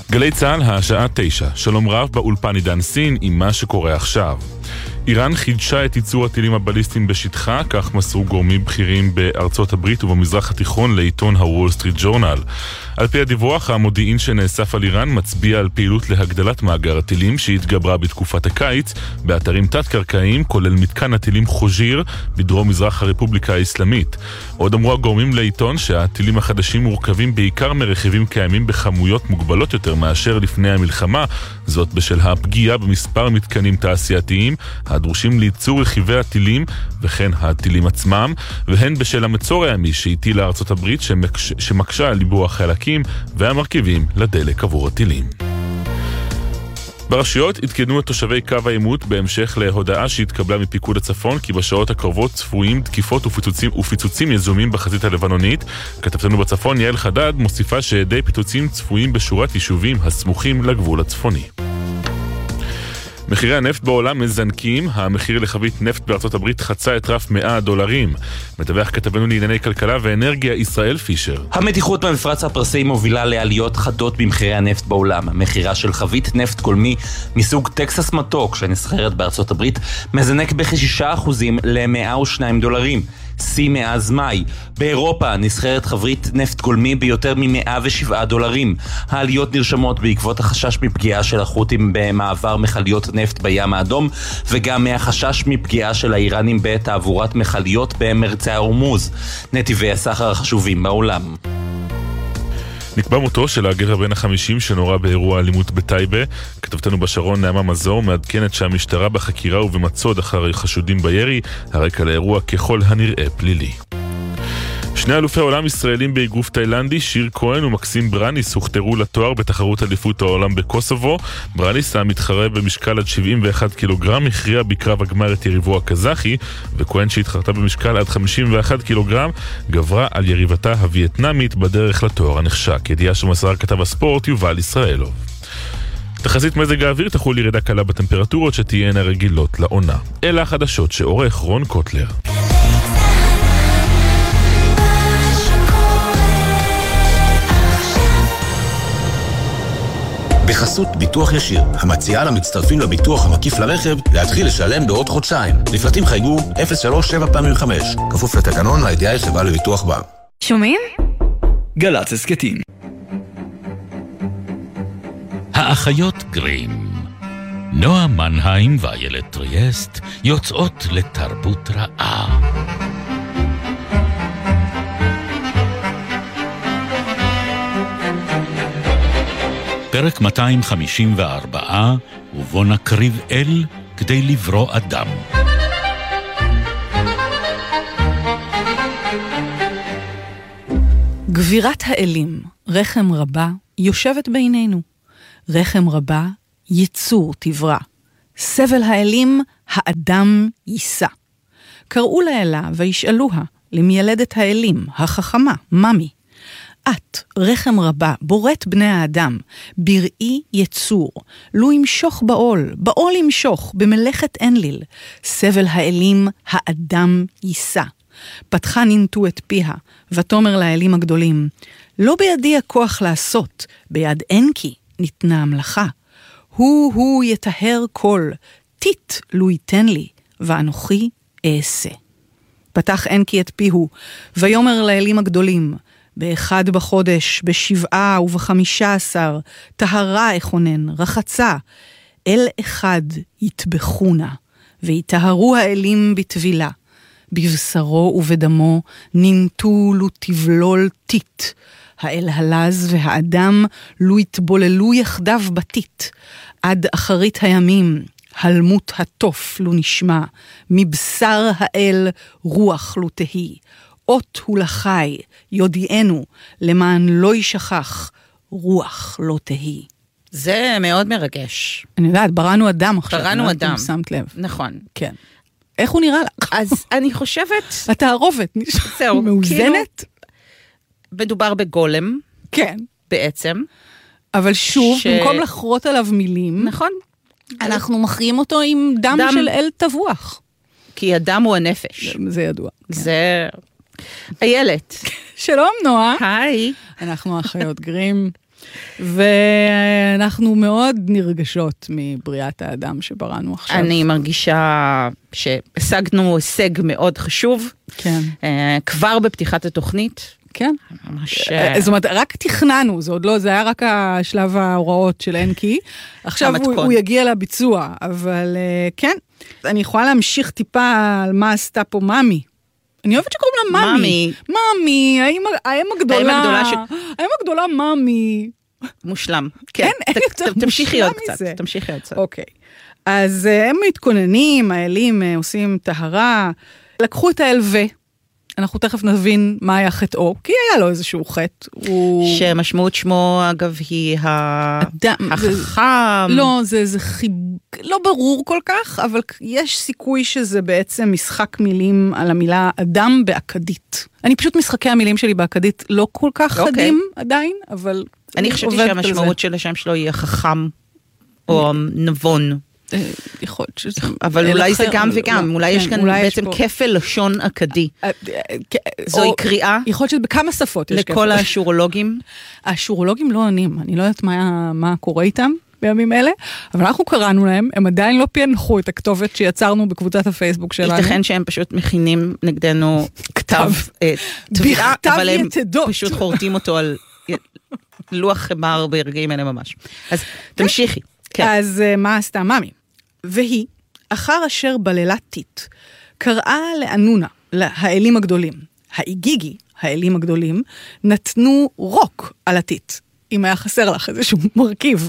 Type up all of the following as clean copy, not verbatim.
גלי צהל, השעה 9. שלום רב באולפן עידן סין עם מה שקורה עכשיו. איראן חידשה את ייצור הטילים הבליסטיים בשטחה, כך מסרו גורמים בכירים בארצות הברית ובמזרח התיכון לעיתון הוול סטריט ג'ורנל. על פי הדיווח, המודיעין שנאסף על איראן מצביע על פעילות להגדלת מאגר הטילים שהתגברה בתקופת הקיץ באתרים תת-קרקעיים, כולל מתקן הטילים חוג'יר בדרום מזרח הרפובליקה האסלאמית. עוד אמרו הגורמים לעיתון שהטילים החדשים מורכבים בעיקר מרכיבים קיימים בכמויות מוגבלות יותר מאשר לפני המלחמה, זאת בשל הפגיעה במספר מתקנים תעשייתיים הדרושים לייצור רכיבי הטילים וכן הטילים עצמם, והן בשל המצור הימי שהטילה ארצות הברית שמקשה על ליבוע חלקים והמרכיבים לדלק עבור הטילים. ברשויות התקדמו את תושבי קו העימות בהמשך להודעה שהתקבלה מפיקוד הצפון כי בשעות הקרובות צפויים תקיפות ופיצוצים יזומים בחזית הלבנונית. כתבתנו בצפון יעל חדד מוסיפה שעדי פיצוצים צפויים בשורת יישובים הסמוכים לגבול הצפוני. מחירי הנפט בעולם מזנקים, המחיר לחבית נפט בארצות הברית חצה את רף $100. מדווח כתבנו לענייני כלכלה ואנרגיה ישראל פישר. המתיחות במפרץ הפרסי מובילה לעליות חדות במחירי הנפט בעולם. מחירה של חבית נפט גולמי מסוג טקסס מתוק שנסחרת בארצות הברית מזנק ב6% ל$102. שיא מאז מאי. באירופה נסחרת חבית נפט גולמי ביותר $107. העליות נרשמות בעקבות החשש מפגיעה של החות'ים במעבר מכליות נפט בים האדום, וגם מהחשש מפגיעה של האיראנים בתעבורת מכליות במרצי הורמוז, נתיבי הסחר החשובים בעולם. נקבע מותו של הגבר בן ה-50 שנורא באירוע אלימות בטייבה. כתבתנו בשרון נעמה מזור מעדכנת שהמשטרה בחקירה ובמצוד אחר חשודים בירי, הרקע לאירוע ככל הנראה פלילי. שני אלופי העולם ישראלים באגרוף תאילנדי, שיר כהן ומקסים ברניס, הוכתרו לתואר בתחרות אליפות העולם בקוסובו. ברניס, המתחרה במשקל עד 71 קילוגרם, הכריע בקרב הגמר את יריבו הקזחי, וכהן שהתחרתה במשקל עד 51 קילוגרם, גברה על יריבתה הווייטנאמית בדרך לתואר הנחשק. ידיעה שמסר כתב הספורט יובל ישראלוב. תחזית מזג האוויר תחול ירידה קלה בטמפרטורות שתהיינה רגילות לעונה. אלה החדשות שעורך רון קוטלר. בחסות ביטוח ישיר, המציעה למצטרפים לביטוח המקיף לרכב להתחיל לשלם בעוד חודשיים. לפרטים חייגו 037 כפוף לתקנון הידיעה חברה לביטוח בה. שומעים? גל"צ הסכתים. האחיות גרים, נועה מנהיים ואיילת טריאסט יוצאות לתרבות רעה. פרק 254, ובו נקריב אל כדי לברוא אדם. גבירת האלים, רחם רבה, יושבת בינינו. רחם רבה, יצור תברא. סבל האלים, האדם יישא. קראו לאלה וישאלוה, למיילדת האלים, החכמה, ממי. את, רחם רבה, בורת בני האדם, בראי יצור, לו ימשוך בעול ימשוך, במלאכת אנליל, סבל האלים, האדם יישא. פתחה נינטו את פיה, ותאמר לאלים הגדולים, לא בידי הכוח לעשות, ביד אנקי ניתנה המלאכה. הוא יטהר כל, תית לו ייתן לי, ואנוכי אעשה. פתח אנקי את פיהו, ויאמר לאלים הגדולים, באחד בחודש, בשבעה וב15, טהרה אכונן, רחצה, אל אחד יטבחונה, ויטהרו האלים בטבילה, בבשרו ובדמו נינטו לו תבלול תית, האל הלז והאדם לו יתבוללו יחדיו בתית, עד אחרית הימים, הלמות התוף לו נשמע, מבשר האל רוח לו תהי, אות הוא לחי, יודיענו, למען לא ישכח, רוח לא תהי. זה מאוד מרגש. אני יודעת, בראנו אדם עכשיו. בראנו אדם. שמת לב. נכון. כן. איך הוא נראה לך? אז אני חושבת... התערובת, זהו, מאוזנת? מדובר בגולם. כן. בעצם. אבל שוב, במקום לחרות עליו מילים, נכון. אנחנו מכריעים אותו עם דם של אל טבוח. כי הדם הוא הנפש. זה ידוע. זה... איילת. שלום נועה. היי. אנחנו אחיות גרים. ואנחנו מאוד נרגשות מבריאת האדם שבראנו עכשיו. אני מרגישה שהשגנו הישג מאוד חשוב. כן. כבר בפתיחת התוכנית. כן. ממש... זאת אומרת, רק תכננו, זה עוד לא, זה היה רק השלב ההוראות של אנקי. עכשיו הוא יגיע לביצוע, אבל כן. אני יכולה להמשיך טיפה על מה עשתה פה ממי. אני אוהבת שקוראים לה ממי. ממי, האם הגדולה. האם הגדולה ממי. מושלם. כן, תמשיכי עוד קצת. תמשיכי עוד קצת. אוקיי. אז הם מתכוננים, האלים עושים טהרה, לקחו את האלווה. אנחנו תכף נבין מה היה חטאו, כי היה לו איזשהו חטא. שמשמעות שמו, אגב, היא החכם. לא, זה לא ברור כל כך, אבל יש סיכוי שזה בעצם משחק מילים על המילה אדם באקדית. אני פשוט משחקי המילים שלי באקדית לא כל כך חדים עדיין, אבל... אני חושבת שהמשמעות של השם שלו היא החכם, או נבון. יכול להיות שזה... אבל אולי זה גם וגם, אולי יש כאן בעצם כפל לשון אקדי. זוהי קריאה. יכול להיות שבכמה שפות יש כפל. לכל האשורולוגים. האשורולוגים לא עונים, אני לא יודעת מה קורה איתם בימים אלה, אבל אנחנו קראנו להם, הם עדיין לא פענחו את הכתובת שיצרנו בקבוצת הפייסבוק שלנו. ייתכן שהם פשוט מכינים נגדנו כתב תביעה, אבל הם פשוט חורטים אותו על לוח חמר ברגעים אלה ממש. אז תמשיכי. אז מה עשתה ממי? והיא, אחר אשר בלילה טיט, קראה לאנונה, האלים הגדולים, האיגיגי, האלים הגדולים, נתנו רוק על הטיט. אם היה חסר לך איזשהו מרכיב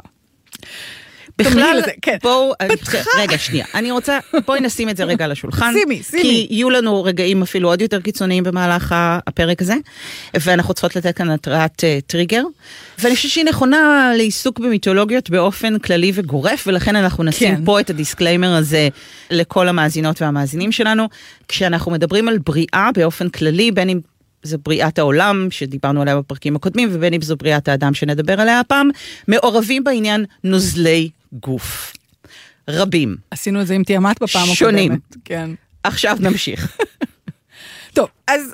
בכלל, בואו, רגע, שנייה, אני רוצה, בואי נשים את זה רגע על השולחן, כי יהיו לנו רגעים אפילו עוד יותר קיצוניים במהלך הפרק הזה, ואנחנו צריכות לתת כאן התראת טריגר, ואני חושבת שהיא נכונה לעיסוק במיתולוגיות באופן כללי וגורף, ולכן אנחנו נשים פה את הדיסקליימר הזה לכל המאזינות והמאזינים שלנו, כשאנחנו מדברים על בריאה באופן כללי, בין אם זו בריאת העולם, שדיברנו עליה בפרקים הקודמים, ובין אם זו בריאת האדם שנדבר עליה הפעם, מעורבים בעניין נוזלי גוף. רבים. עשינו את זה עם תיאמת בפעם הקודמת. שונים. כן. עכשיו נמשיך. טוב, אז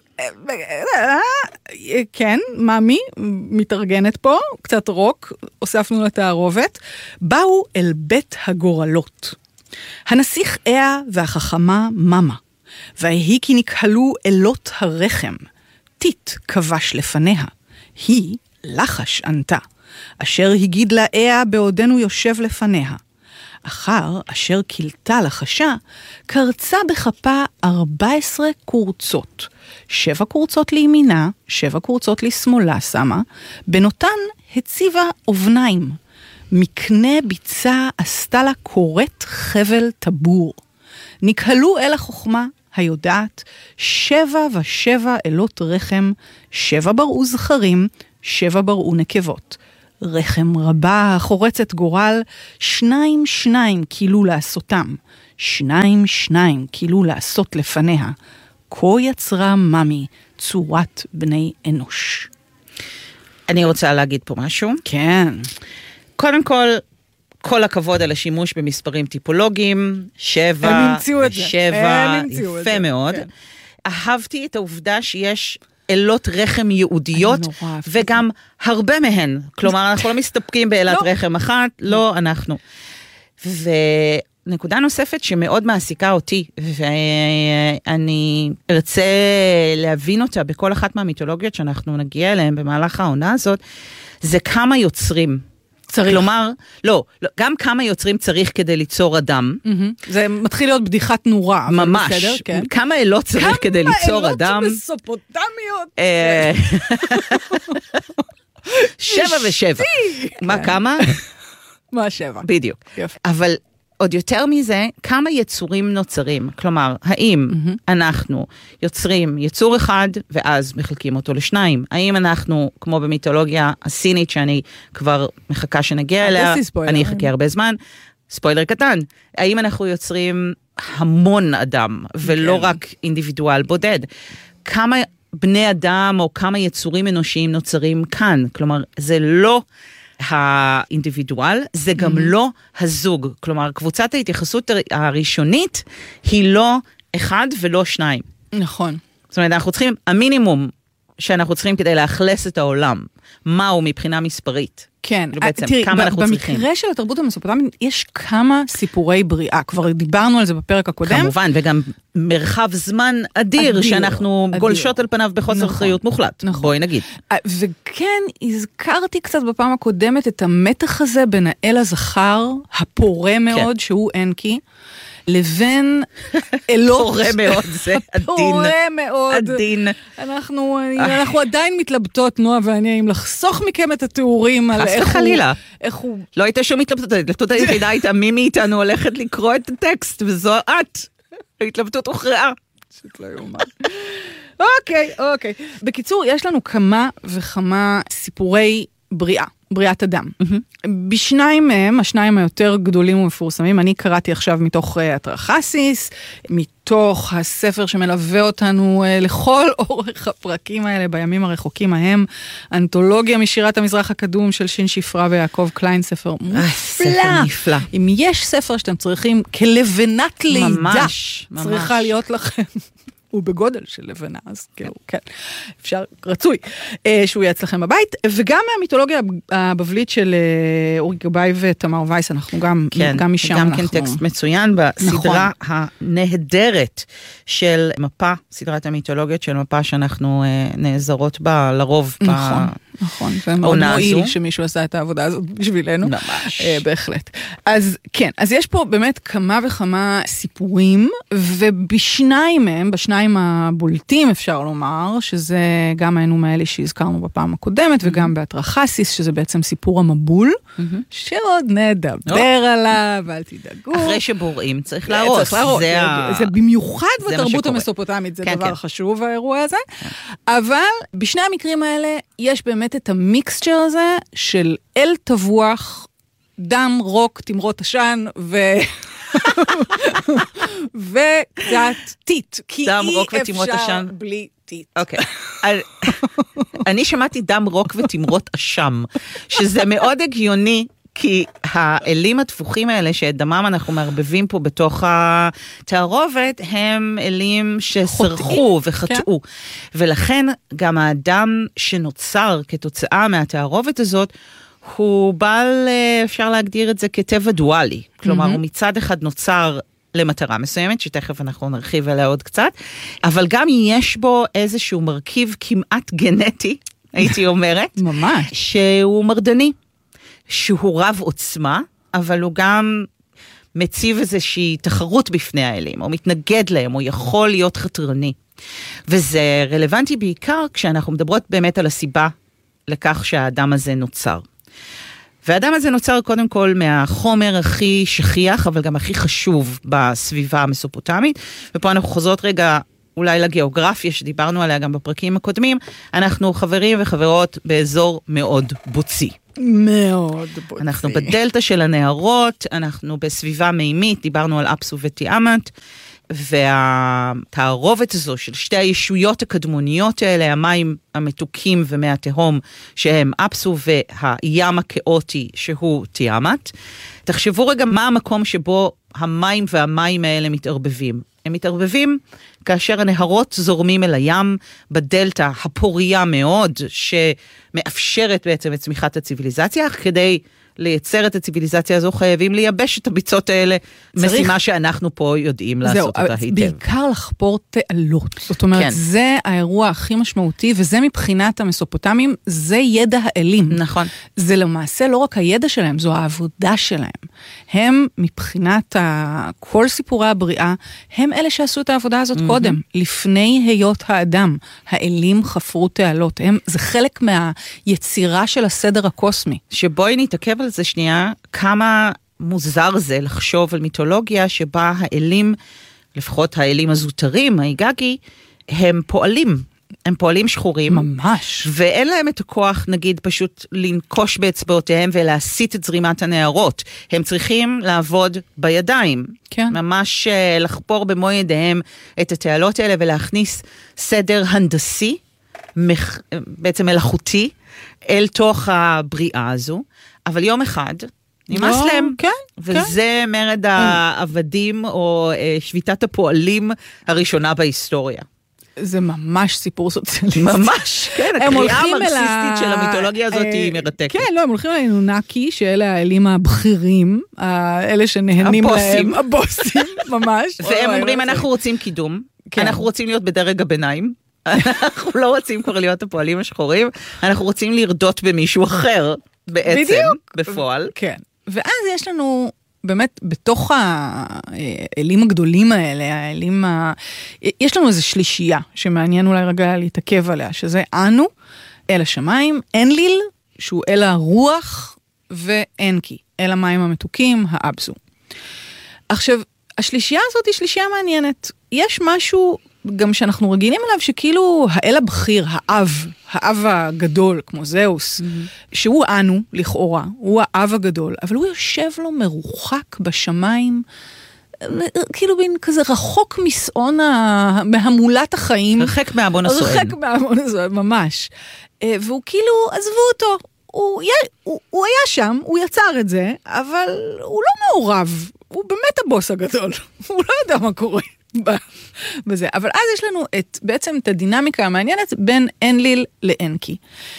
כן, ממי מתארגנת פה, קצת רוק, הוספנו לתערובת, באו אל בית הגורלות. הנסיך איה והחכמה ממה, והיא כי נקהלו אלות הרחם, טיט כבש לפניה, היא לחש ענתה, אשר הגיד לה איה בעודנו יושב לפניה. אחר אשר קילתה לחשה, קרצה בכפה 14 קורצות, 7 קורצות לימינה, 7 קורצות לשמאלה שמה, בנותן הציבה אובניים, מקנה ביצה עשתה לה קורט חבל טבור. נקהלו אל החוכמה היודעת 7 ו7 אלות רחם, 7 בראו זכרים, 7 בראו נקבות. רחם רבה חורצת גורל, 2 כאילו לעשותם, 2 כאילו לעשות לפניה. כה יצרה ממי צורת בני אנוש. אני רוצה להגיד פה משהו. כן. קודם כל הכבוד על השימוש במספרים טיפולוגיים, 7, 7, יפה מאוד. כן. אהבתי את העובדה שיש אלות רחם יהודיות, וגם הרבה מהן. כלומר, אנחנו לא מסתפקים באלת רחם אחת, לא אנחנו. ונקודה נוספת שמאוד מעסיקה אותי, ואני ארצה להבין אותה בכל אחת מהמיתולוגיות שאנחנו נגיע אליהן במהלך העונה הזאת, זה כמה יוצרים. צריך. כלומר, לא, גם כמה יוצרים צריך כדי ליצור אדם. זה מתחיל להיות בדיחת נורא. ממש. בסדר, כן. כמה אלות צריך כדי ליצור אדם. כמה אלות שמסופוטמיות. 7 ו7. מה כמה? מה 7? בדיוק. אבל עוד יותר מזה, כמה יצורים נוצרים? כלומר, האם אנחנו יוצרים יצור אחד, ואז מחלקים אותו לשניים? האם אנחנו, כמו במיתולוגיה הסינית, שאני כבר מחכה שנגיע אליה, אני אחכה הרבה זמן, ספוילר קטן, האם אנחנו יוצרים המון אדם, ולא רק אינדיבידואל בודד? כמה בני אדם, או כמה יצורים אנושיים נוצרים כאן? כלומר, זה לא האינדיבידואל, זה גם לא הזוג. כלומר, קבוצת ההתייחסות הראשונית היא לא 1 ולא 2. נכון. זאת אומרת, אנחנו צריכים המינימום שאנחנו צריכים כדי לאכלס את העולם. מהו מבחינה מספרית? כן, בעצם, תראי, כמה אנחנו צריכים. במקרה של התרבות המסופוטמית יש כמה סיפורי בריאה, כבר דיברנו על זה בפרק הקודם. כמובן, וגם מרחב זמן אדיר, שאנחנו גולשות על פניו בחוסר אחריות מוחלט. בואי נגיד. וכן, הזכרתי קצת בפעם הקודמת את המתח הזה בין האל הזכר, הפורה מאוד, שהוא אנקי, לבין אלות. פורה מאוד, זה עדין. פורה מאוד. עדין. אנחנו עדיין מתלבטות, נועה ואני, אם לחסוך מכם את התיאורים על איך הוא... לא הייתה שום התלבטות, ההתלבטות היחידה הייתה מי מאיתנו הולכת לקרוא את הטקסט, וזו את. ההתלבטות הוכרעה. פשוט לא יאומן. אוקיי. בקיצור, יש לנו כמה וכמה סיפורי בריאת אדם. בשניים מהם, השניים היותר גדולים ומפורסמים, אני קראתי עכשיו מתוך אתרחסיס, מתוך הספר שמלווה אותנו לכל אורך הפרקים האלה בימים הרחוקים ההם, אנתולוגיה משירת המזרח הקדום של שין שפרה ויעקב קליין, ספר נפלא. אם יש ספר שאתם צריכים כלבנת לידה, צריכה להיות לכם. הוא בגודל של לבנה, אז כן, אפשר, רצוי, שהוא יהיה אצלכם בבית, וגם מהמיתולוגיה הבבלית של אורי גבאי ותמר וייס, אנחנו גם משם. גם כן טקסט מצוין בסדרה הנהדרת של מפה, סדרת המיתולוגיות של מפה שאנחנו נעזרות בה לרוב נכון, ומאוד מועיל שמישהו עשה את העבודה הזאת בשבילנו. ממש. בהחלט. אז כן, אז יש פה באמת כמה וכמה סיפורים, ובשניים מהם, בשניים הבולטים אפשר לומר, שזה גם היינו מאלה שהזכרנו בפעם הקודמת, וגם באתרחסיס, שזה בעצם סיפור המבול, שעוד נדבר עליו, אל תדאגו. אחרי שבוראים צריך להרוס. זה במיוחד בתרבות המסופוטמית, זה דבר חשוב האירוע הזה. אבל בשני המקרים האלה, יש באמת את המיקסצ'ר הזה של אל תבוח, דם, רוק, תמרות עשן וקצת טיט. דם, רוק ותמרות עשן. כי אי אפשר בלי טיט. אוקיי. אני שמעתי דם, רוק ותמרות אשם, שזה מאוד הגיוני, כי האלים התפוחים האלה שאת דמם אנחנו מערבבים פה בתוך התערובת, הם אלים שסרחו וחטאו. ולכן גם האדם שנוצר כתוצאה מהתערובת הזאת, הוא בעל, אפשר להגדיר את זה כטבע דואלי. כלומר, הוא מצד אחד נוצר למטרה מסוימת, שתכף אנחנו נרחיב עליה עוד קצת, אבל גם יש בו איזשהו מרכיב כמעט גנטי, הייתי אומרת. ממש. שהוא מרדני. שהוא רב עוצמה, אבל הוא גם מציב איזושהי תחרות בפני האלים, או מתנגד להם, או יכול להיות חתרני. וזה רלוונטי בעיקר כשאנחנו מדברות באמת על הסיבה לכך שהאדם הזה נוצר. והאדם הזה נוצר קודם כל מהחומר הכי שכיח, אבל גם הכי חשוב בסביבה המסופוטמית, ופה אנחנו חוזרות רגע אולי לגיאוגרפיה שדיברנו עליה גם בפרקים הקודמים, אנחנו חברים וחברות באזור מאוד בוצי. מאוד בוצי. אנחנו בדלטה של הנהרות, אנחנו בסביבה מימית, דיברנו על אפסו ותיאמת, והתערובת הזו של שתי הישויות הקדמוניות האלה, המים המתוקים ומי התהום, שהם אפסו והים הכאוטי שהוא תיאמת. תחשבו רגע מה המקום שבו המים והמים האלה מתערבבים. הם מתערבבים כאשר הנהרות זורמים אל הים בדלטה הפוריה מאוד, שמאפשרת בעצם את צמיחת הציביליזציה, אך כדי לייצר את הציביליזציה הזו חייבים לייבש את הביצות האלה, משימה שאנחנו פה יודעים לעשות אותה היטב. בעיקר לחפור תעלות, זאת אומרת, זה האירוע הכי משמעותי, וזה מבחינת המסופוטמים, זה ידע האלים. נכון. זה למעשה לא רק הידע שלהם, זו העבודה שלהם. הם מבחינת כל סיפורי הבריאה, הם אלה שעשו את העבודה הזאת קודם, לפני היות האדם. האלים חפרו תעלות, זה חלק מהיצירה של הסדר הקוסמי. שבואי נתעכב על זה שנייה, כמה מוזר זה לחשוב על מיתולוגיה שבה האלים, לפחות האלים הזוטרים, האיגגי, הם פועלים. הם פועלים שחורים. ממש. ואין להם את הכוח, נגיד, פשוט לנקוש באצבעותיהם ולהסיט את זרימת הנהרות. הם צריכים לעבוד בידיים. כן. ממש לחפור במו ידיהם את התעלות האלה ולהכניס סדר הנדסי, בעצם מלאכותי, אל תוך הבריאה הזו. אבל יום אחד נמאס להם, וזה מרד העבדים או שביתת הפועלים הראשונה בהיסטוריה. זה ממש סיפור סוציאליסטי. ממש, כן, הקריאה המרקסיסטית של המיתולוגיה הזאת היא מרתקת. כן, לא, הם הולכים לאנונקי, שאלה האלים הבכירים, אלה שנהנים להם, הבוסים, ממש. והם אומרים, אנחנו רוצים קידום, אנחנו רוצים להיות בדרג הביניים, אנחנו לא רוצים כבר להיות הפועלים השחורים, אנחנו רוצים לרדות במישהו אחר, בעצם, בפועל. כן, ואז יש לנו... באמת, בתוך האלים הגדולים האלה, יש לנו איזו שלישייה, שמעניין אולי רגע להתעכב עליה, שזה אנו, אל השמיים, אנליל, שהוא אל הרוח, ואנקי, אל המים המתוקים, האבזו. עכשיו, השלישייה הזאת היא שלישייה מעניינת. יש משהו גם שאנחנו רגילים אליו, שכאילו האל הבכיר, האב הגדול, כמו זאוס, שהוא אנו, לכאורה, הוא האב הגדול, אבל הוא יושב לו מרוחק בשמיים, כאילו בין כזה רחוק מסעון מהמולת החיים. רחק מהמון הסועד. רחק מהמון הסועד, ממש. והוא כאילו, עזבו אותו, הוא היה שם, הוא יצר את זה, אבל הוא לא מעורב, הוא באמת הבוס הגדול, הוא לא יודע מה קורה. בזה. אבל אז יש לנו בעצם את הדינמיקה המעניינת בין אנליל לאנקי.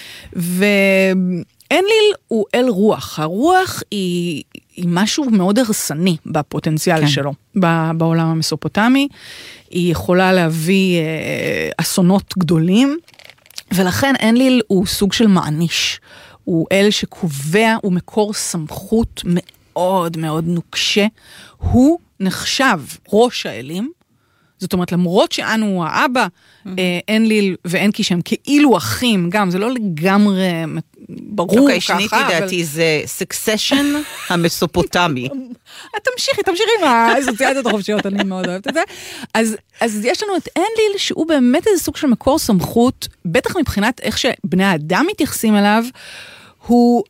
ואנליל הוא אל רוח. הרוח היא משהו מאוד הרסני בפוטנציאל שלו, בעולם המסופוטמי. היא יכולה להביא אסונות גדולים, ולכן אנליל הוא סוג של מעניש. הוא אל שקובע, הוא מקור סמכות מאוד מאוד נוקשה. הוא נחשב ראש האלים, זאת אומרת, למרות שאנו האבא, אנליל ואנקי שהם כאילו אחים, גם, זה לא לגמרי ברור ככה. שניתי דעתי, זה סקסשן המסופוטמי. תמשיכי עם האסוציאציות החופשיות, אני מאוד אוהבת את זה. אז יש לנו את אנליל, שהוא באמת איזה סוג של מקור סמכות, בטח מבחינת איך שבני האדם מתייחסים אליו, הוא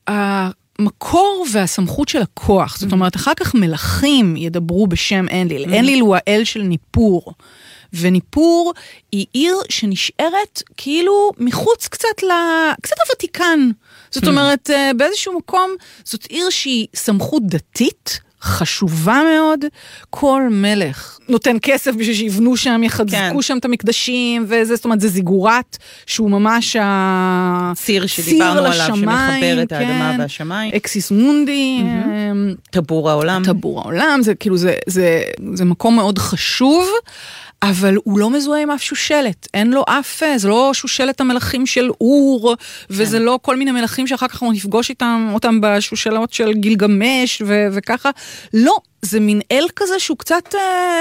המקור והסמכות של הכוח. זאת אומרת, אחר כך מלכים ידברו בשם אנליל. אנליל הוא האל של ניפור. וניפור היא עיר שנשארת כאילו מחוץ קצת הוותיקן. זאת אומרת, באיזשהו מקום, זאת עיר שהיא סמכות דתית, חשובה מאוד. כל מלך נותן כסף בשביל שיבנו שם, יחזקו שם את המקדשים, וזה, זאת אומרת, זה זיגורת, שהוא ממש סיר שדיברנו עליו, שמחבר את האדמה והשמיים. אקסיס מונדי. טבור העולם. טבור העולם, זה כאילו, זה מקום מאוד חשוב, אבל הוא לא מזוהה עם אף שושלת, אין לו אף, זה לא שושלת המלכים של אור, וזה לא כל מיני מלכים שאחר כך אנחנו נפגוש אותם בשושלות של גילגמש וככה, לא, זה מין אל כזה שהוא קצת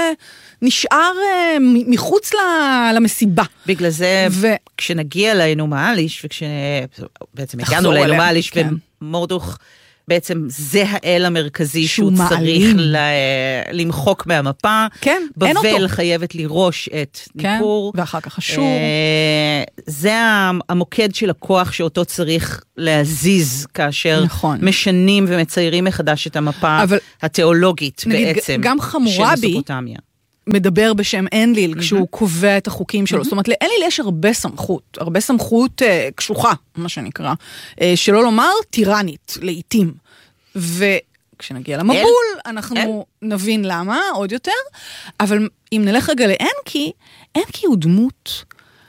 נשאר מחוץ למסיבה. בגלל זה, כשנגיע לאנומה אליש, וכשבעצם הגענו לאנומה אליש, ומורדוך, בעצם זה האל המרכזי שהוא צריך למחוק מהמפה. כן, אין אותו. בבל חייבת לראש את ניפור. ואחר כך אשור. זה המוקד של הכוח שאותו צריך להזיז כאשר משנים ומציירים מחדש את המפה התיאולוגית בעצם של מסופוטמיה. מדבר בשם אנליל, כשהוא קובע את החוקים שלו. זאת אומרת, לאנליל יש הרבה סמכות קשוחה, מה שנקרא, שלא לומר טירנית, לעתים. וכשנגיע למבול, אנחנו נבין למה, עוד יותר, אבל אם נלך רגע לאנקי, אנקי הוא דמות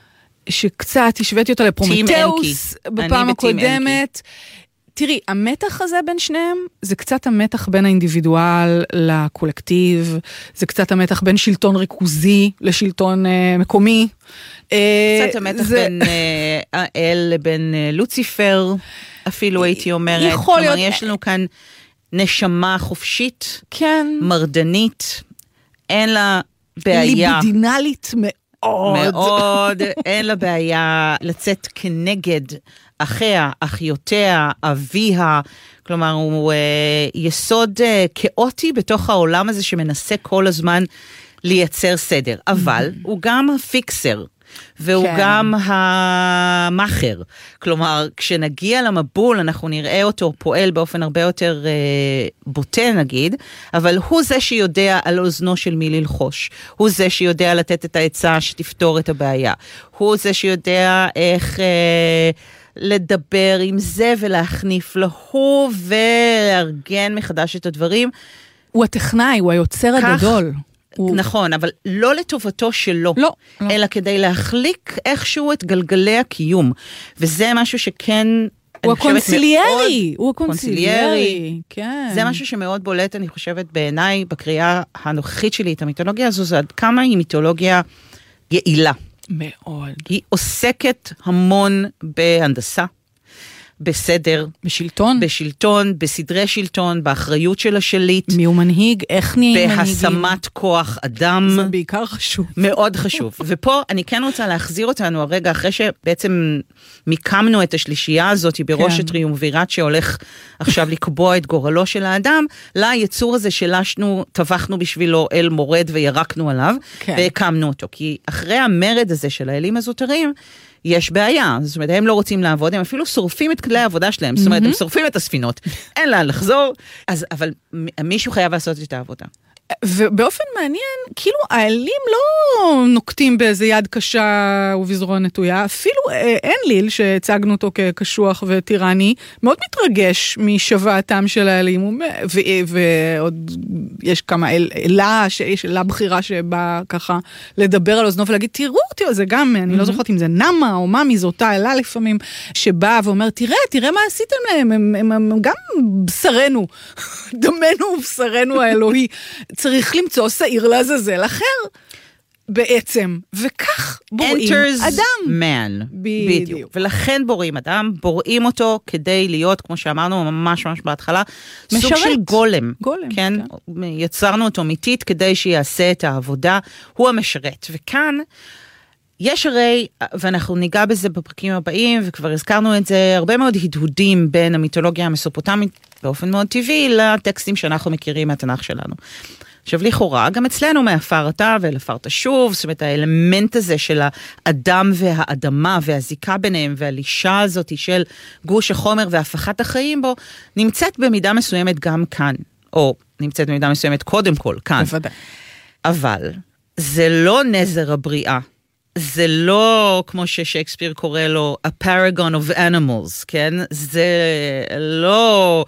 שקצת השוויתי אותה לפרומטאוס בפעם הקודמת. תראי, המתח הזה בין שניהם, זה קצת המתח בין האינדיבידואל לקולקטיב, זה קצת המתח בין שלטון ריכוזי לשלטון מקומי. קצת המתח בין האל לבין לוציפר, אפילו הייתי אומרת. יכול להיות. כלומר, יש לנו כאן נשמה חופשית, מרדנית, אין לה בעיה. ליבדינלית מאוד. אין לה בעיה לצאת כנגד אחיה, אחיותיה, אביה, כלומר הוא יסוד כאוטי בתוך העולם הזה שמנסה כל הזמן לייצר סדר, אבל הוא גם הפיקסר, והוא גם המאחר, כלומר כשנגיע למבול אנחנו נראה אותו פועל באופן הרבה יותר בוטה נגיד, אבל הוא זה שיודע על אוזנו של מי ללחוש, הוא זה שיודע לתת את העצה שתפתור את הבעיה, הוא זה שיודע איך לדבר עם זה ולהחניף לו ולארגן מחדש את הדברים. הוא הטכנאי, הוא היוצר הגדול. נכון, אבל לא לטובתו שלו, לא. אלא כדי להחליק איכשהו את גלגלי הקיום. וזה משהו שכן... הוא הקונסיליירי, הוא הקונסיליירי, כן. זה משהו שמאוד בולט, אני חושבת, בעיניי, בקריאה הנוכחית שלי, את המיתולוגיה הזו, זה עד כמה היא מיתולוגיה יעילה. מאוד. היא עוסקת המון בהנדסה, בסדר. בשלטון, בסדרי שלטון, באחריות של השליט. מי הוא מנהיג, איך נהיה מנהיגים. בהשמת כוח אדם. זה בעיקר חשוב. מאוד חשוב. ופה אני כן רוצה להחזיר אותנו הרגע, אחרי שבעצם מיקמנו את השלישייה הזאת בראש הטריומווירט שהולך עכשיו לקבוע את גורלו של האדם, ליצור הזה שלשנו, טבחנו בשבילו אל מורד וירקנו עליו, והקמנו אותו. כי אחרי המרד הזה של האלים הזוטרים, יש בעיה, זאת אומרת, הם לא רוצים לעבוד, הם אפילו שורפים את כלי העבודה שלהם, זאת אומרת, הם שורפים את הספינות, אין לה לחזור, אבל מישהו חייב לעשות את העבודה. ובאופן מעניין, כאילו האלים לא נוקטים באיזה יד קשה ובזרוע נטויה, אפילו אנליל שהצגנו אותו כקשוח וטירני, מאוד מתרגש משוועתם של האלים, ועוד יש כמה יש אלה בחירה שבאה ככה לדבר על אוזנו ולהגיד, תראו, זה גם, אני לא זוכרת אם זה נמה או ממי, זו אותה אלה לפעמים, שבאה ואומר, תראה מה עשיתם להם, הם גם בשרנו, דמנו ובשרנו האלוהי, צריך למצוא שעיר לעזאזל אחר בעצם, וכך בוראים אדם. man. בדיוק. ולכן בוראים אדם, בוראים אותו כדי להיות, כמו שאמרנו ממש בהתחלה, סוג של גולם. כן? יצרנו אותו מיתית כדי שיעשה את העבודה, הוא המשרת. וכאן יש הרי, ואנחנו ניגע בזה בפרקים הבאים, וכבר הזכרנו את זה, הרבה מאוד הדהודים בין המיתולוגיה המסופוטמית, באופן מאוד טבעי, לטקסטים שאנחנו מכירים מהתנ"ך שלנו. עכשיו, לכאורה, גם אצלנו מעפר אתה ולעפר תשוב, זאת אומרת, האלמנט הזה של האדם והאדמה והזיקה ביניהם, והלישה הזאת של גוש החומר והפכת החיים בו, נמצאת במידה מסוימת גם כאן, או נמצאת במידה מסוימת קודם כל כאן. בוודאי. אבל זה לא נזר הבריאה. זה לא, כמו ששייקספיר קורא לו, a paragon of animals, כן? זה לא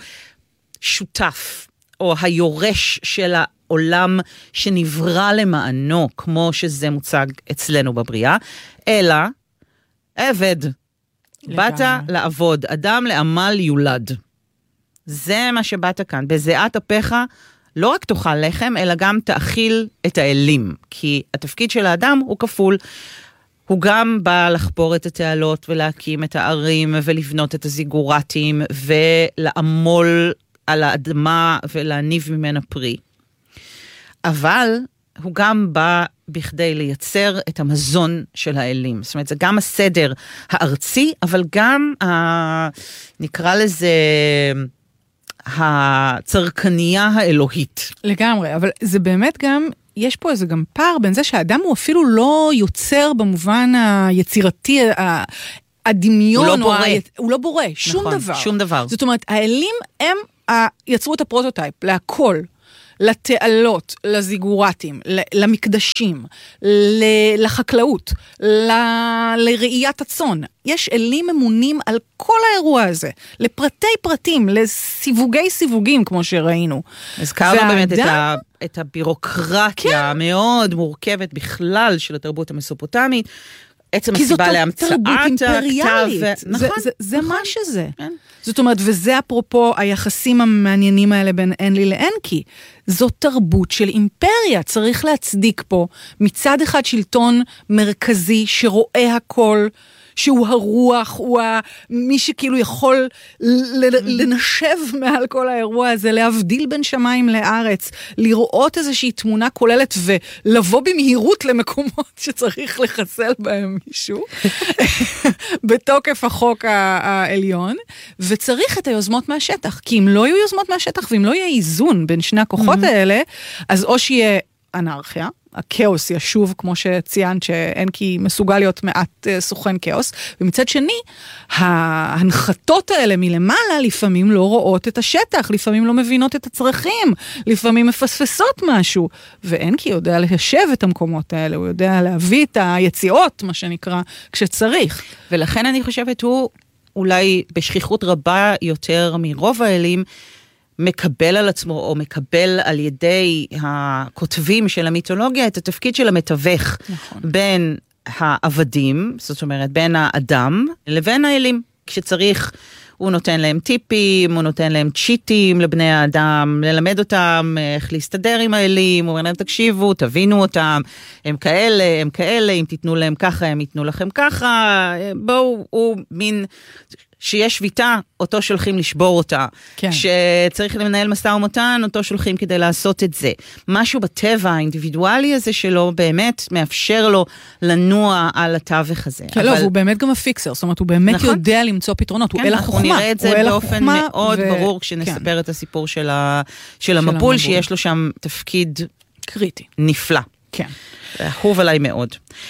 שותף, או היורש של העולם שנברא למענו, כמו שזה מוצג אצלנו בבריאה, אלא עבד. באת לעבוד, אדם לעמל יולד. זה מה שבאת כאן. בזיעת אפיך לא רק תאכל לחם, אלא גם תאכיל את האלים. כי התפקיד של האדם הוא כפול. הוא גם בא לחפור את התעלות ולהקים את הערים ולבנות את הזיגורטים ולעמול על האדמה ולהניב ממנה פרי. אבל הוא גם בא בכדי לייצר את המזון של האלים. זאת אומרת, זה גם הסדר הארצי, אבל גם, נקרא לזה, הצרכניה האלוהית. לגמרי, אבל זה באמת גם, יש פה איזה גם פער בין זה שהאדם הוא אפילו לא יוצר במובן היצירתי, הדמיון. הוא לא בורא. הוא לא בורא, שום נכון, דבר. שום דבר. זאת אומרת, האלים הם יצרו את הפרוטוטייפ, להכל. לתעלות, לזיגורטים, למקדשים, לחקלאות, לראיית הצאן. יש אלים ממונים על כל האירוע הזה, לפרטי פרטים, לסיווגי סיווגים, כמו שראינו. הזכרנו באמת את הבירוקרטיה המאוד מורכבת בכלל של התרבות המסופוטמית, עצם הסיבה להמצאת תרבות אימפריאלית. זה מה שזה. זאת אומרת, וזה אפרופו היחסים המעניינים האלה בין אנלי לאנקי. זו תרבות של אימפריה. צריך להצדיק פה מצד אחד שלטון מרכזי שרואה הכל, שהוא הרוח, הוא מי שכאילו יכול לנשב מעל כל האירוע הזה, להבדיל בין שמיים לארץ, לראות איזושהי תמונה כוללת ולבוא במהירות למקומות שצריך לחסל בהם מישהו, בתוקף החוק העליון, וצריך את היוזמות מהשטח, כי אם לא יהיו יוזמות מהשטח, ואם לא יהיה איזון בין שני הכוחות האלה, אז או שיהיה אנרכיה, הכאוס ישוב, כמו שציינת, שאנקי מסוגל להיות מעט סוכן כאוס, ומצד שני, ההנחתות האלה מלמעלה לפעמים לא רואות את השטח, לפעמים לא מבינות את הצרכים, לפעמים מפספסות משהו, ואנקי יודע ליישב את המקומות האלה, הוא יודע להביא את היציאות, מה שנקרא, כשצריך. ולכן אני חושבת הוא אולי בשכיחות רבה יותר מרוב האלים, מקבל על עצמו, או מקבל על ידי הכותבים של המיתולוגיה, את התפקיד של המתווך, בין העבדים, זאת אומרת, בין האדם, לבין האלים. כשצריך, הוא נותן להם טיפים, הוא נותן להם צ'יטים לבני האדם, ללמד אותם איך להסתדר עם האלים, הוא אומר להם, תקשיבו, תבינו אותם, הם כאלה, אם תיתנו להם ככה, הם ייתנו לכם ככה, בואו, הוא מין... שיש שביתה, אותו שולחים לשבור אותה. כן. כשצריך לנהל משא ומתן, אותו שולחים כדי לעשות את זה. משהו בטבע האינדיבידואלי הזה שלו, באמת מאפשר לו לנוע על התווך הזה. כן, לא, והוא באמת גם הפיקסר, זאת אומרת, הוא באמת נכון? יודע למצוא פתרונות, הוא אל החוכמה. אנחנו נראה את זה באופן מאוד ברור, כשנספר את הסיפור של המבול, שיש לו שם תפקיד קריטי. נפלא. כן. אהוב עליי מאוד.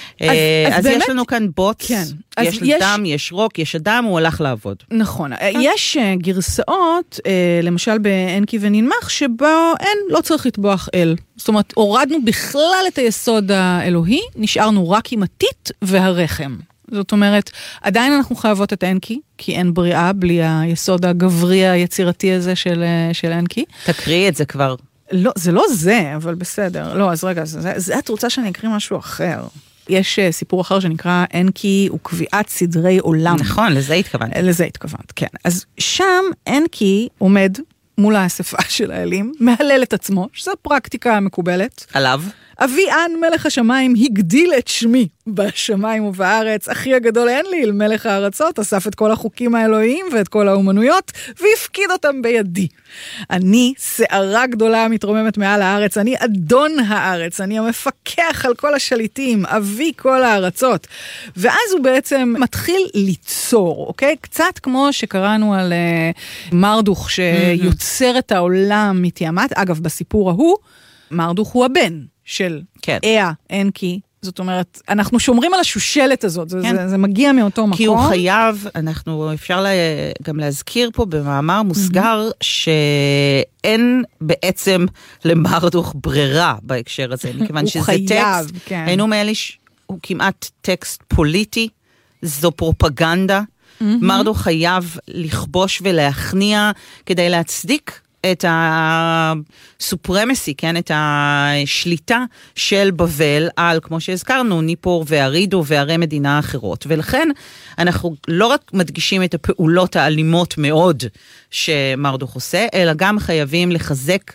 אז יש לנו כאן בוץ, יש דם, יש רוק, יש אדם, הוא הלך לעבוד. נכון. יש גרסאות, למשל באנקי וננמך, שבו לא צריך לטבוח אל. זאת אומרת, הורדנו בכלל את היסוד האלוהי, נשארנו רק עם הטיט והרחם. זאת אומרת, עדיין אנחנו חייבות את אנקי, כי אין בריאה בלי היסוד הגברי היצירתי הזה של אנקי. תקריאי את זה כבר. לא, זה לא זה, אבל בסדר. לא, אז רגע, זה את רוצה שאני אקריא משהו אחר. יש סיפור אחר שנקרא אנקי וקביעת סדרי עולם. נכון, לזה התכוונת. לזה התכוונת, כן. אז שם אנקי עומד מול האספה של האלים, מהלל את עצמו, שזו פרקטיקה מקובלת. עליו. אביען מלך השמיים הגדיל את שמי בשמיים ובארץ, אחי הגדול אנליל, מלך הארצות, אסף את כל החוקים האלוהיים ואת כל האומנויות, והפקיד אותם בידי. אני שערה גדולה מתרוממת מעל הארץ, אני אדון הארץ, אני המפקח על כל השליטים, אבי כל הארצות. ואז הוא בעצם מתחיל ליצור, אוקיי? קצת כמו שקראנו על מרדוך שיוצר את העולם מתיאמת. אגב, בסיפור ההוא, מרדוך הוא הבן של איה, אנקי, זאת אומרת, אנחנו שומרים על השושלת הזאת, זה מגיע מאותו מקום. כי הוא חייב, אפשר גם להזכיר פה במאמר מוסגר, שאין בעצם למרדוך ברירה בהקשר הזה, מכיוון שזה טקסט, היינו מאלה, הוא כמעט טקסט פוליטי, זו פרופגנדה, מרדוך חייב לכבוש ולהכניע כדי להצדיק את הסופרמסי, כן? את השליטה של בבל על, כמו שהזכרנו, ניפור וארידו וערי מדינה אחרות. ולכן אנחנו לא רק מדגישים את הפעולות האלימות מאוד שמרדוך עושה, אלא גם חייבים לחזק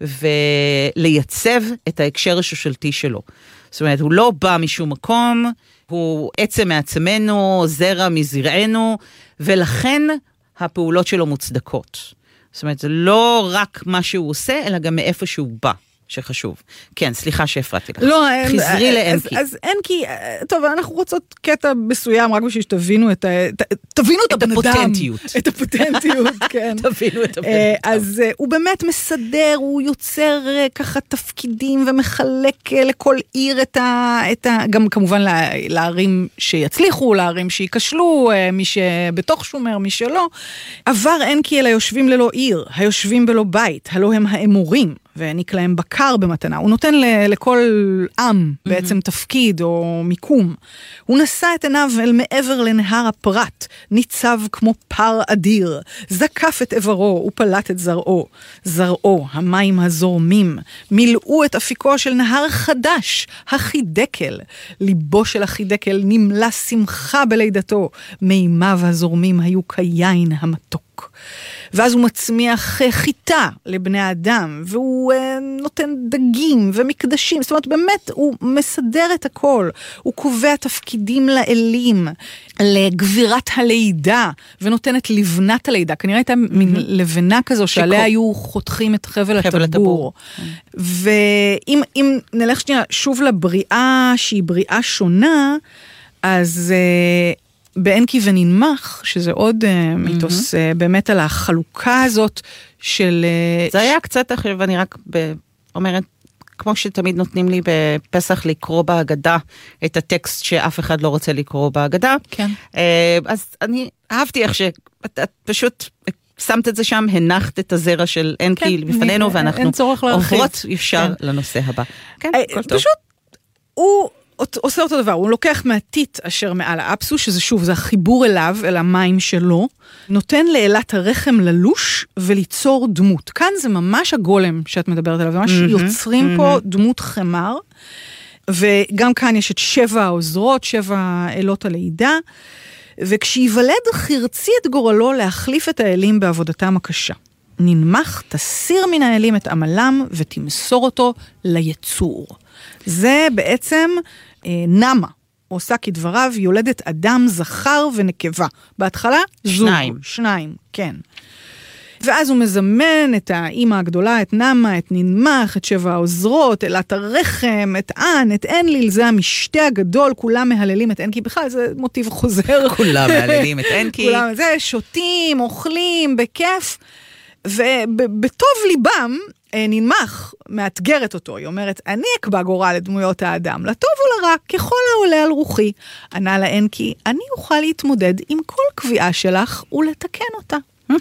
ולייצב את ההקשר השושלתי שלו. זאת אומרת, הוא לא בא משום מקום, הוא עצם מעצמנו, זרע מזרענו, ולכן הפעולות שלו מוצדקות. זאת אומרת, זה לא רק מה שהוא עושה, אלא גם מאיפה שהוא בא, שחשוב. כן, סליחה שהפרעתי לך. לא, חזרי לאנקי. אז אנקי, טוב, אנחנו רוצות קטע מסוים, רק בשביל שתבינו את הבן אדם. את הפוטנטיות, כן. תבינו את הבן אדם. אז הוא באמת מסדר, הוא יוצר ככה תפקידים, ומחלק לכל עיר גם כמובן לערים שיצליחו, לערים שיקשלו, מי שבתוך שומר, מי שלא. עבר אנקי אל היושבים ללא עיר, היושבים בלא בית, הלא הם האמורים. והעניק להם בקר במתנה. הוא נותן לכל עם בעצם תפקיד או מיקום. הוא נשא את עיניו אל מעבר לנהר הפרת, ניצב כמו פר אדיר, זקף את עברו ופלט את זרעו. זרעו, המים הזורמים, מילאו את אפיקו של נהר חדש, החידקל. ליבו של החידקל נמלא שמחה בלידתו, מימיו הזורמים היו כיין המתוק. ואז הוא מצמיח חיטה לבני האדם, והוא נותן דגים ומקדשים, זאת אומרת, באמת הוא מסדר את הכל, הוא קובע תפקידים לאלים, לגבירת הלידה, ונותנת לבנת הלידה, כנראה הייתה מין לבנה כזו, שעליה היו חותכים את חבל הטבור. ואם נלך שנייה שוב לבריאה, שהיא בריאה שונה, אז באנקי וננמך, שזה עוד מיתוס באמת על החלוקה הזאת של... זה היה קצת אחר, ואני רק אומרת, כמו שתמיד נותנים לי בפסח לקרוא בהגדה את הטקסט שאף אחד לא רוצה לקרוא בהגדה. כן. אז אני אהבתי איך שאת פשוט שמת את זה שם, הנחת את הזרע של אנקי לפנינו, ואנחנו עוברות ישר לנושא הבא. כן, כל טוב. פשוט הוא עושה אותו דבר, הוא לוקח מהטיט אשר מעל האפסו, שזה שוב, זה החיבור אליו, אל המים שלו, נותן לאלת הרחם ללוש וליצור דמות. כאן זה ממש הגולם שאת מדברת עליו, ממש יוצרים פה דמות חמר, וגם כאן יש את 7 העוזרות, 7 אלות הלידה, וכשיוולד חרצי את גורלו להחליף את האלים בעבודתם הקשה. ננמך, תסיר מן האלים את עמלם ותמסור אותו ליצור. זה בעצם נמה, עושה כדבריו, יולדת אדם זכר ונקבה. בהתחלה זוג. 2, כן. ואז הוא מזמן את האמא הגדולה, את נמה, את ננמך, את 7 העוזרות, אלת הרחם, את אן, את אנליל, זה המשתה הגדול, כולם מהללים את אנקי, בכלל זה מוטיב חוזר. כולם מהללים את אנקי. כולם, זה שותים, אוכלים, בכיף, ובטוב ליבם, ננמך, מאתגרת אותו, היא אומרת, אני אקבע גורל לדמויות האדם, לטוב או לרע, ככל העולה על רוחי. ענה לה אנקי, אני אוכל להתמודד עם כל קביעה שלך ולתקן אותה.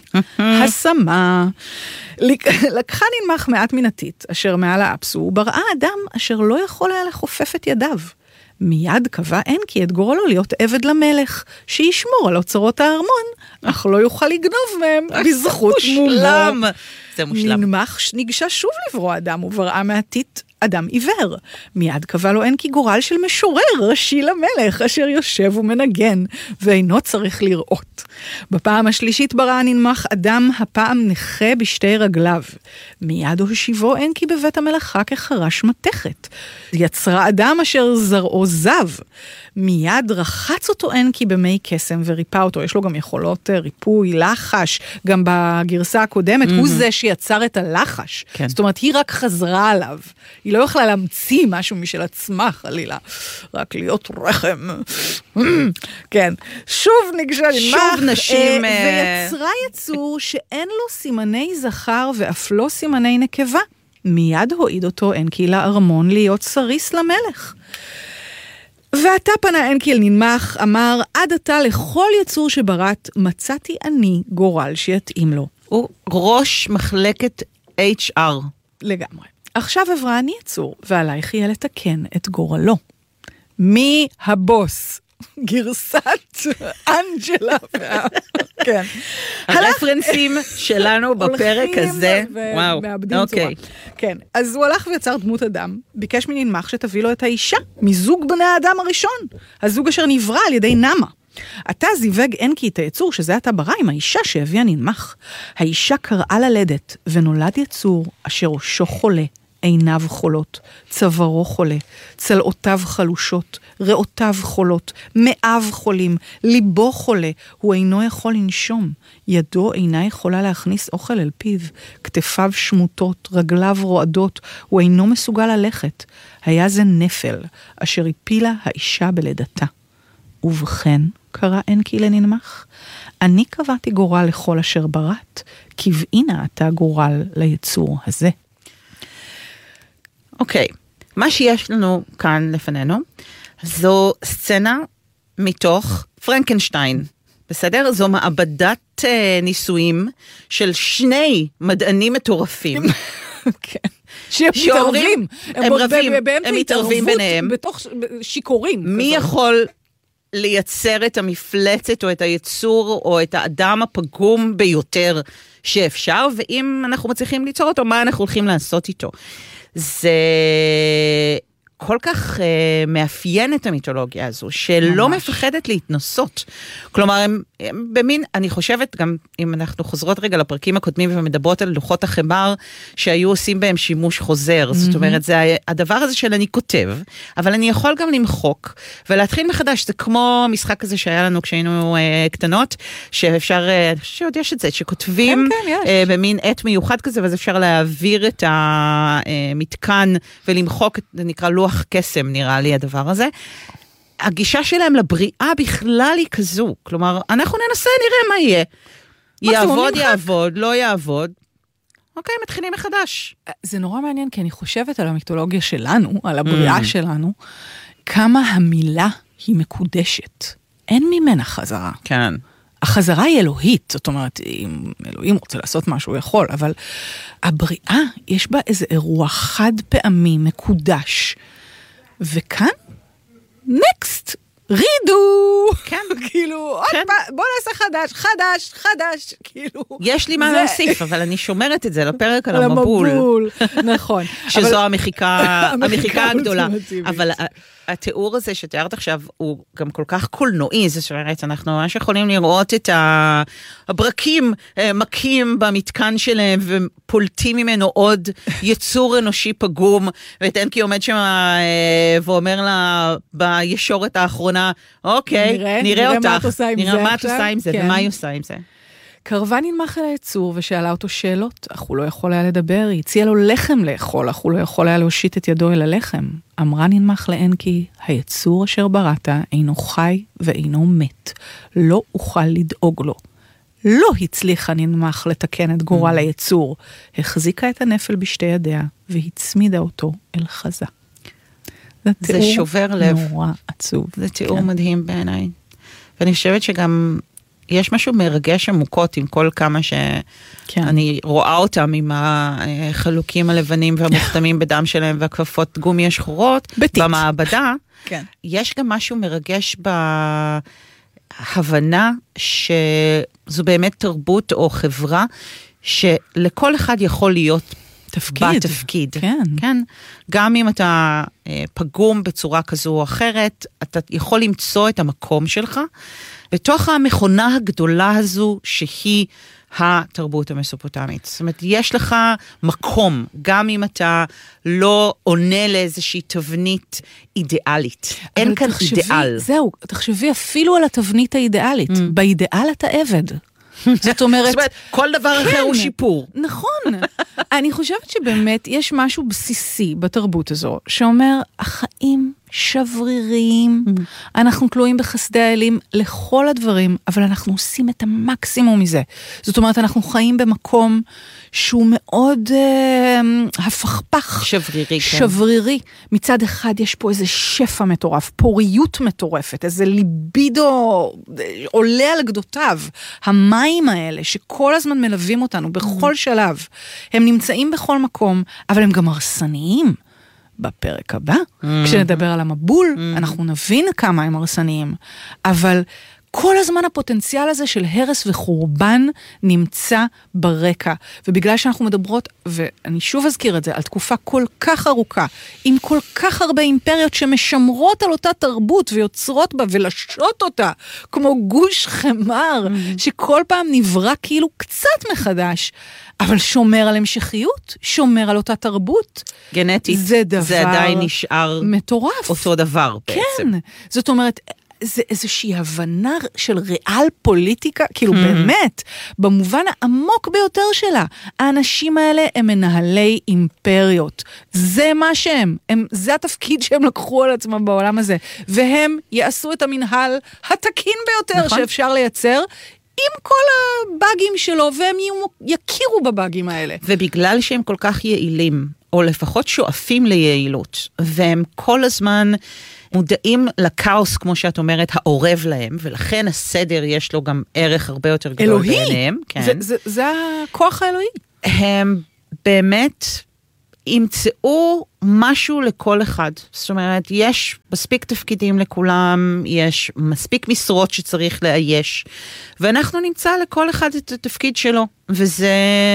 השמה. לקחה ננמך מעט מינתית, אשר מעל האפסו, ובראה אדם אשר לא יכול היה לחופף את ידיו. מיד קבע אנקי את גורלו להיות עבד למלך, שישמור על אוצרות הארמון, אך לא יוכל לגנוב מהם בזכות מושלם. זה מושלם. ננמך ניגשה שוב לברוא אדם, ובראה מעתית אדם עיוור. מיד קבע לו אנקי גורל של משורר ראשי למלך, אשר יושב ומנגן, ואינו צריך לראות. בפעם השלישית בראה ננמך אדם הפעם נכה בשתי רגליו. מיד הושיבו אנקי בבית המלאכה כחרש מתכת. יצרה אדם אשר זרעו זב. מיד רחץ אותו אנקי במי קסם וריפא אותו. יש לו גם יכולות ריפוי, לחש, גם בגרסה הקודמת, הוא זה שיצר את הלחש. כן. זאת אומרת, היא רק חזרה עליו. היא לא יכלה להמציא משהו משל עצמה, חלילה. רק להיות רחם. כן. שוב ניגשה ננמך. שוב נשים... ויצרה יצור שאין לו סימני זכר ואף לא סימני נקבה. מיד הועיד אותו אנקי לארמון להיות סריס למלך. ועתה פנה אנקי אל ננמך, אמר, עד עתה לכל יצור שברת, מצאתי אני גורל שיתאים לו. הוא ראש מחלקת HR. לגמרי. עכשיו עברה אני יצור, ועלייך יהיה לתקן את גורלו. מי הבוס? גרסת אנג'לה. כן. הרפרנסים שלנו בפרק הזה. וואו. אוקיי. כן. אז הוא הלך ויצר דמות אדם, ביקש מננמך שתביא לו את האישה, מזוג בני האדם הראשון, הזוג אשר נברא על ידי נמה. אתה זיווג אנקי את היצור שזה אתה ברא עם האישה שהביאה ננמך. האישה קראה ללדת, ונולד יצור אשר ראשו חולה. עיניו חולות, צווארו חולה, צלעותיו חלושות, ראותיו חולות, מאיו חולים, ליבו חולה, הוא אינו יכול לנשום, ידו אינה יכולה להכניס אוכל אל פיו, כתפיו שמוטות, רגליו רועדות, הוא אינו מסוגל ללכת. היה זה נפל, אשר הפילה האישה בלידתה. ובכן, קרא אנקי לננמך, אני קבעתי גורל לכל אשר ברת, קבעינה אתה גורל ליצור הזה. אוקיי, מה שיש לנו כאן לפנינו, זו סצנה מתוך פרנקנשטיין, בסדר? זו מעבדת ניסויים של 2 מדענים מטורפים. כן. שמתערבים. הם רבים, הם מתערבים ביניהם. בתוך שיקורים. מי יכול לייצר את המפלצת או את היצור או את האדם הפגום ביותר שאפשר, ואם אנחנו מצליחים ליצור אותו, מה אנחנו הולכים לעשות איתו? זה כל כך מאפיין את המיתולוגיה הזו, שלא מפחדת להתנסות. כלומר, הם במין, אני חושבת, גם אם אנחנו חוזרות רגע לפרקים הקודמים ומדברות על לוחות החמר, שהיו עושים בהם שימוש חוזר. זאת אומרת, זה הדבר הזה של אני כותב, אבל אני יכול גם למחוק, ולהתחיל מחדש. זה כמו משחק הזה שהיה לנו כשהיינו קטנות, שאפשר, שעוד יש את זה, שכותבים במין עת מיוחד כזה, ואז אפשר להעביר את המתקן ולמחוק, זה נקרא לוח קסם, נראה לי הדבר הזה. הגישה שלהם לבריאה בכלל היא כזו. כלומר, אנחנו ננסה, נראה מה יהיה. יעבוד, יעבוד, לא יעבוד. אוקיי, מתחילים מחדש. זה נורא מעניין, כי אני חושבת על המיתולוגיה שלנו, על הבריאה שלנו, כמה המילה היא מקודשת. אין ממנה חזרה. כן. החזרה היא אלוהית, זאת אומרת, אם אלוהים רוצה לעשות משהו, הוא יכול, אבל הבריאה, יש בה איזה אירוע חד פעמי, מקודש. וכאן נקסט, רידו. כן. כאילו, עוד פעם, בוא נעשה חדש, כאילו. יש לי מה להוסיף, אבל אני שומרת את זה לפרק על המבול. נכון. שזו המחיקה הגדולה. אבל התיאור הזה שתיארת עכשיו, הוא גם כל כך קולנועי, זאת אומרת, אנחנו ממש יכולים לראות את הברקים מכים במתקן שלהם, ופולטים ממנו עוד יצור אנושי פגום, וטנקי עומד שם ואומר לה בישורת האחרונה, אוקיי, נראה אותך, נראה מה את עושה עם זה, ומה היא עושה עם זה. קרבה ננמך אל היצור ושאלה אותו שאלות, אך הוא לא יכול היה לדבר, היא הציעה לו לחם לאכול, אך הוא לא יכול היה להושיט את ידו אל הלחם. אמרה ננמך לאנקי, היצור אשר בראת אינו חי ואינו מת, לא אוכל לדאוג לו. לא הצליחה ננמך לתקן את גורל היצור, החזיקה את הנפל בשתי ידיה והצמידה אותו אל חזה. זה שובר לב. נורא עצוב. זה תיאור מדהים בעיניי. ואני חושבת שגם יש משהו מרגש עמוקות עם כל כמה שאני רואה אותם עם החלוקים הלבנים והמוכתמים בדם שלהם והכפפות גומי השחורות במעבדה. יש גם משהו מרגש בהבנה שזו באמת תרבות או חברה שלכל אחד יכול להיות בתפקיד. כן. גם אם אתה פגום בצורה כזו או אחרת, אתה יכול למצוא את המקום שלך, בתוך המכונה הגדולה הזו שהיא התרבות המסופוטמית. זאת אומרת, יש לך מקום, גם אם אתה לא עונה לאיזושהי תבנית אידיאלית. אין כאן אידיאל. זהו, תחשבי אפילו על התבנית האידיאלית. באידיאל אתה עבד. זאת אומרת, כל דבר אחר הוא שיפור. נכון. אני חושבת שבאמת יש משהו בסיסי בתרבות הזו, שאומר, החיים שבריריים, אנחנו תלויים בחסדי האלים לכל הדברים, אבל אנחנו עושים את המקסימום מזה. זאת אומרת, אנחנו חיים במקום שהוא מאוד הפכפך. שברירי. מצד אחד יש פה איזה שפע מטורף, פוריות מטורפת, איזה ליבידו עולה על גדותיו. המים האלה שכל הזמן מלווים אותנו בכל שלב, הם נמצאים בכל מקום, אבל הם גם הרסניים. בפרק הבא, כשנדבר על המבול, אנחנו נבין כמה הם הרסניים, אבל כל הזמן הפוטנציאל הזה של הרס וחורבן נמצא ברקע, ובגלל שאנחנו מדברות, ואני שוב אזכיר את זה, על תקופה כל כך ארוכה, עם כל כך הרבה אימפריות שמשמרות על אותה תרבות ויוצרות בה ולשות אותה, כמו גוש חמר, שכל פעם נברא כאילו קצת מחדש, אבל שומר על המשכיות, שומר על אותה תרבות. גנטית. זה דבר זה עדיין נשאר מטורף. אותו דבר בעצם. כן, זאת אומרת, זה איזושהי הבנה של ריאל פוליטיקה, כאילו באמת, במובן העמוק ביותר שלה. האנשים האלה הם מנהלי אימפריות. זה מה שהם. זה התפקיד שהם לקחו על עצמם בעולם הזה. והם יעשו את המנהל התקין ביותר שאפשר לייצר, עם כל הבאגים שלו, והם יכירו בבאגים האלה. ובגלל שהם כל כך יעילים, או לפחות שואפים ליעילות, והם כל הזמן מודעים לקאוס, כמו שאת אומרת, העורב להם, ולכן הסדר יש לו גם ערך הרבה יותר גדול בעיניהם. כן. זה הכוח האלוהי. הם באמת ימצאו משהו לכל אחד. זאת אומרת, יש מספיק תפקידים לכולם, יש מספיק משרות שצריך לאייש, ואנחנו נמצא לכל אחד את התפקיד שלו, וזה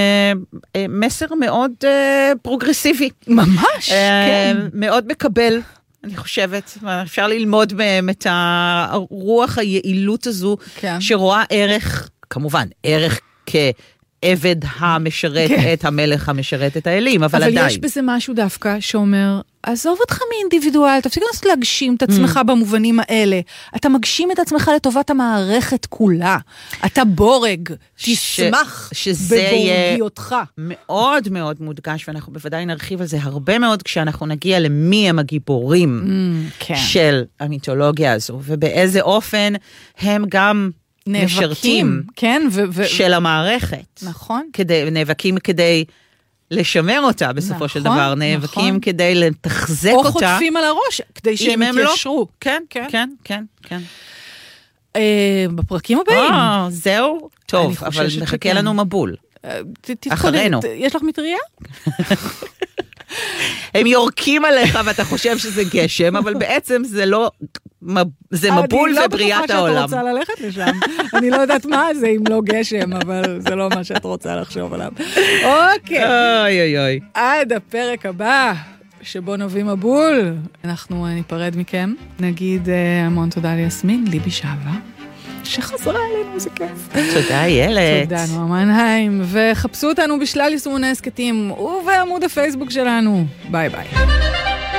מסר מאוד פרוגרסיבי. ממש, כן. מאוד מקבל. אני חושבת, אפשר ללמוד מהם את הרוח היעילות הזו, כן. שרואה ערך, כמובן, ערך כעבד המשרת כן. את המלך המשרת את האלים, אבל עדיין. אבל יש בזה משהו דווקא שאומר, עזוב אותך מאינדיבידואל, תפסיק לנסות להגשים את עצמך במובנים האלה. אתה מגשים את עצמך לטובת המערכת כולה. אתה בורג, תשמח בבורגיותך. מאוד מאוד מודגש, ואנחנו בוודאי נרחיב על זה הרבה מאוד, כשאנחנו נגיע למי הם הגיבורים של המיתולוגיה הזו, ובאיזה אופן הם גם משרתים של המערכת. נכון. נאבקים כדי לשמר אותה בסופו של דבר, נאבקים כדי לתחזק אותה. או חוטפים על הראש, כדי שהם יתיישרו. כן, כן, כן, כן. בפרקים הבאים. זהו, טוב, אבל נחכה לנו מבול. אחרינו. יש לך מטריה? הם יורקים עליך ואתה חושב שזה גשם, אבל בעצם זה לא, זה מבול ובריאת העולם. אני לא בטוחה שאת רוצה ללכת לשם. אני לא יודעת מה זה אם לא גשם, אבל זה לא מה שאת רוצה לחשוב עליו. אוקיי. אוי אוי אוי. עד הפרק הבא. שבו נביא מבול. אנחנו ניפרד מכם. נגיד המון תודה ליסמין, ליבי שעבה, שחזרה אלינו, זה כיף. תודה, ילד. תודה, נועה מנהיים. וחפשו אותנו בשלל יישומוני הסקטים ובעמוד הפייסבוק שלנו. ביי ביי.